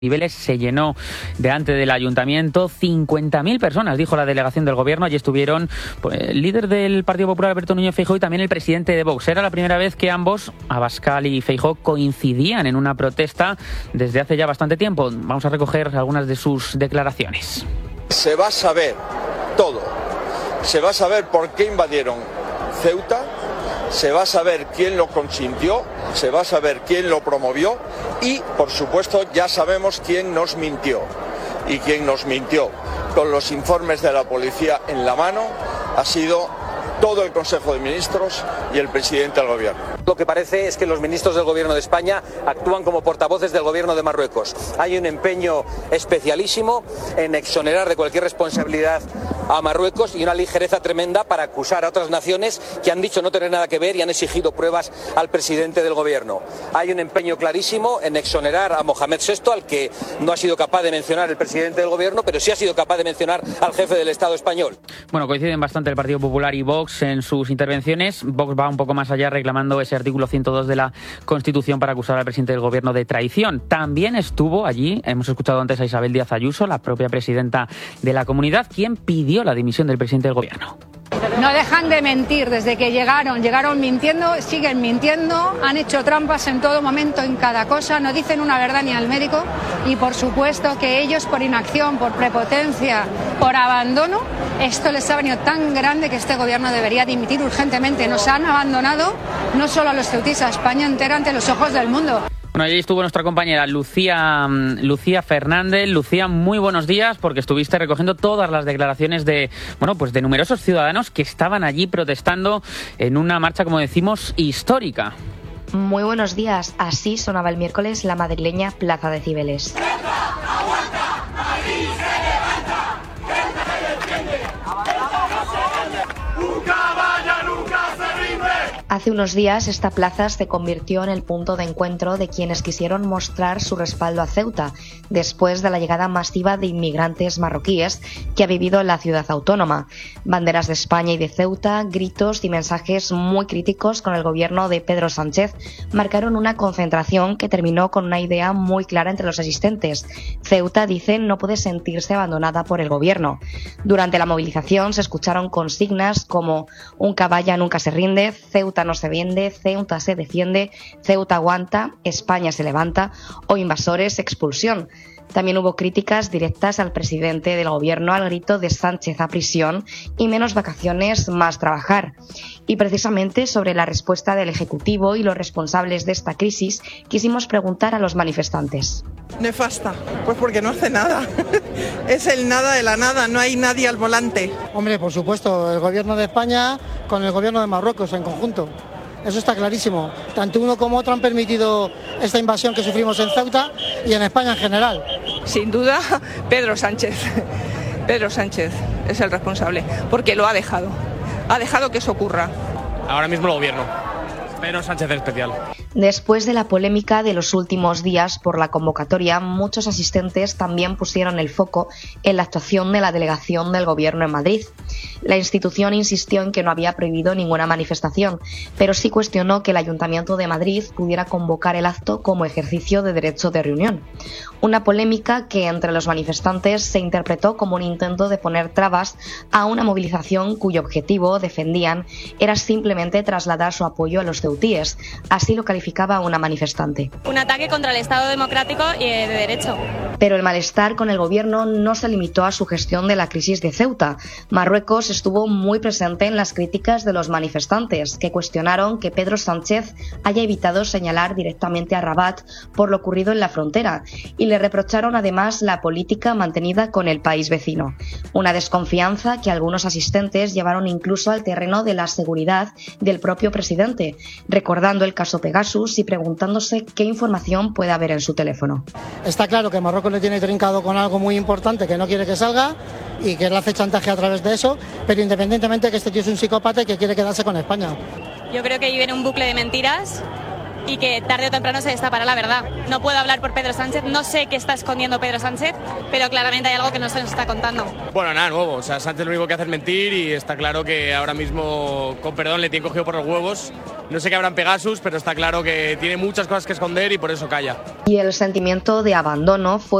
Cibeles se llenó delante del ayuntamiento. 50.000 personas, dijo la delegación del gobierno. Allí estuvieron el líder del Partido Popular, Alberto Núñez Feijóo, y también el presidente de Vox. Era la primera vez que ambos, Abascal y Feijóo, coincidían en una protesta desde hace ya bastante tiempo. Vamos a recoger algunas de sus declaraciones. Se va a saber todo. Se va a saber por qué invadieron Ceuta. Se va a saber quién lo consintió, se va a saber quién lo promovió y, por supuesto, ya sabemos quién nos mintió. Y quien nos mintió con los informes de la policía en la mano ha sido todo el Consejo de Ministros y el presidente del Gobierno. Lo que parece es que los ministros del Gobierno de España actúan como portavoces del Gobierno de Marruecos. Hay un empeño especialísimo en exonerar de cualquier responsabilidad a Marruecos y una ligereza tremenda para acusar a otras naciones que han dicho no tener nada que ver y han exigido pruebas al presidente del Gobierno. Hay un empeño clarísimo en exonerar a Mohamed VI, al que no ha sido capaz de mencionar el presidente del Gobierno, pero sí ha sido capaz de mencionar al jefe del Estado español. Bueno, coinciden bastante el Partido Popular y Vox en sus intervenciones. Vox va un poco más allá reclamando ese artículo 102 de la Constitución para acusar al presidente del Gobierno de traición. También estuvo allí, hemos escuchado antes a Isabel Díaz Ayuso, la propia presidenta de la Comunidad, quien pidió la dimisión del presidente del Gobierno. No dejan de mentir desde que llegaron mintiendo, siguen mintiendo, han hecho trampas en todo momento, en cada cosa, no dicen una verdad ni al médico y por supuesto que ellos por inacción, por prepotencia, por abandono, esto les ha venido tan grande que este gobierno debería dimitir urgentemente. Nos han abandonado no solo a los ceutíes, a España entera ante los ojos del mundo. Bueno, allí estuvo nuestra compañera Lucía Fernández. Lucía, muy buenos días, porque estuviste recogiendo todas las declaraciones de numerosos ciudadanos que estaban allí protestando en una marcha, como decimos, histórica. Muy buenos días. Así sonaba el miércoles la madrileña Plaza de Cibeles. Hace unos días esta plaza se convirtió en el punto de encuentro de quienes quisieron mostrar su respaldo a Ceuta después de la llegada masiva de inmigrantes marroquíes que ha vivido la ciudad autónoma. Banderas de España y de Ceuta, gritos y mensajes muy críticos con el gobierno de Pedro Sánchez marcaron una concentración que terminó con una idea muy clara entre los asistentes. Ceuta, dicen, no puede sentirse abandonada por el gobierno. Durante la movilización se escucharon consignas como "un caballa nunca se rinde", "Ceuta no se vende", "Ceuta se defiende", "Ceuta aguanta", "España se levanta" o "invasores, expulsión". También hubo críticas directas al presidente del gobierno al grito de "Sánchez a prisión" y "menos vacaciones, más trabajar". Y precisamente sobre la respuesta del Ejecutivo y los responsables de esta crisis quisimos preguntar a los manifestantes. Nefasta, pues porque no hace nada. Es el nada de la nada, no hay nadie al volante. Hombre, por supuesto, el gobierno de España con el gobierno de Marruecos en conjunto. Eso está clarísimo. Tanto uno como otro han permitido esta invasión que sufrimos en Ceuta y en España en general. Sin duda, Pedro Sánchez. Pedro Sánchez es el responsable, porque lo ha dejado. Ha dejado que eso ocurra. Ahora mismo el gobierno. Pedro Sánchez en especial. Después de la polémica de los últimos días por la convocatoria, muchos asistentes también pusieron el foco en la actuación de la delegación del Gobierno en Madrid. La institución insistió en que no había prohibido ninguna manifestación, pero sí cuestionó que el Ayuntamiento de Madrid pudiera convocar el acto como ejercicio de derecho de reunión. Una polémica que entre los manifestantes se interpretó como un intento de poner trabas a una movilización cuyo objetivo, defendían, era simplemente trasladar su apoyo a los ceutíes. Así lo calificaba una manifestante. Un ataque contra el Estado democrático y de derecho. Pero el malestar con el gobierno no se limitó a su gestión de la crisis de Ceuta. Marruecos estuvo muy presente en las críticas de los manifestantes, que cuestionaron que Pedro Sánchez haya evitado señalar directamente a Rabat por lo ocurrido en la frontera y le reprocharon además la política mantenida con el país vecino. Una desconfianza que algunos asistentes llevaron incluso al terreno de la seguridad del propio presidente, recordando el caso Pegasus y preguntándose qué información puede haber en su teléfono. Está claro que Marruecos le tiene trincado con algo muy importante que no quiere que salga y que le hace chantaje a través de eso, pero independientemente que este tío es un psicópata y que quiere quedarse con España. Yo creo que vive en un bucle de mentiras y que tarde o temprano se destapará la verdad. No puedo hablar por Pedro Sánchez, no sé qué está escondiendo Pedro Sánchez, pero claramente hay algo que no se nos está contando. Bueno, nada nuevo. O sea, Sánchez lo único que hace es mentir y está claro que ahora mismo, con perdón, le tiene cogido por los huevos. No sé qué habrá en Pegasus, pero está claro que tiene muchas cosas que esconder y por eso calla. Y el sentimiento de abandono fue